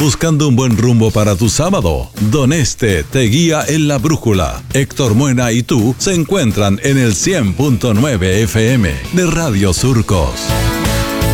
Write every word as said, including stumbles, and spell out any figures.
buscando un buen rumbo para tu sábado? Don Este te guía en la brújula. Héctor Muena y tú se encuentran en el cien punto nueve F M de Radio Surcos.